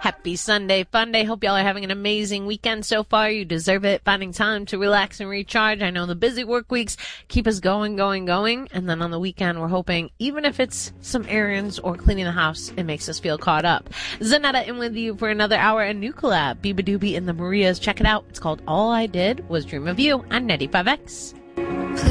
Happy Sunday, fun day. Hope y'all are having an amazing weekend so far. You deserve it. Finding time to relax and recharge. I know the busy work weeks keep us going. And then on the weekend, we're hoping, even if it's some errands or cleaning the house, it makes us feel caught up. Zanetta in with you for another hour. A new collab, Biba Doobie and the Marias. Check it out. It's called All I Did Was Dream of You on 95X.